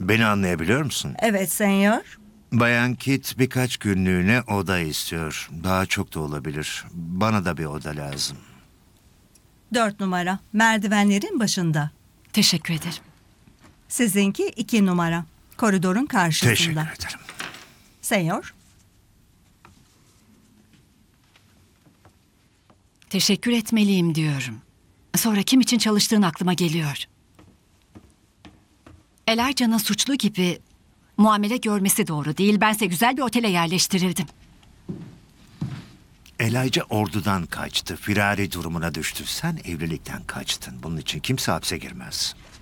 Beni anlayabiliyor musun? Evet, senyor. Bayan Kit birkaç günlüğüne oda istiyor. Daha çok da olabilir. Bana da bir oda lazım. 4 numara. Merdivenlerin başında. Teşekkür ederim. Sizinki 2 numara. Koridorun karşısında. Teşekkür ederim. Senyor. Teşekkür etmeliyim diyorum. Sonra kim için çalıştığın aklıma geliyor. Elijah'nın suçlu gibi muamele görmesi doğru değil. Bense güzel bir otele yerleştirirdim. Elijah ordudan kaçtı. Firari durumuna düştü. Sen evlilikten kaçtın. Bunun için kimse hapse girmez.